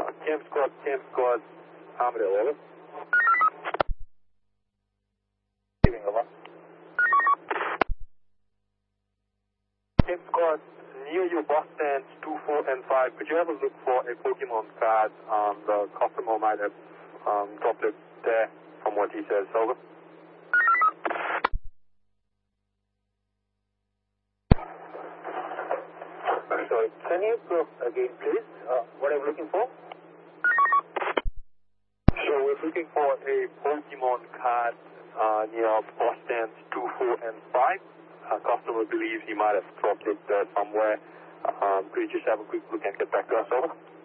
Camp Squad, Armadale, over. Giving over. Camp Squad, near your bus stands 2, 4, and 5, could you have a look for a Pokemon card? The customer might have dropped it there from what he says, over. Sorry, can you go again, please? What are you looking for? So we're looking for a Pokemon card near bus stands 2, 4, and 5. Our customer believes he might have dropped it somewhere. Could you just have a quick look and get back to us, over?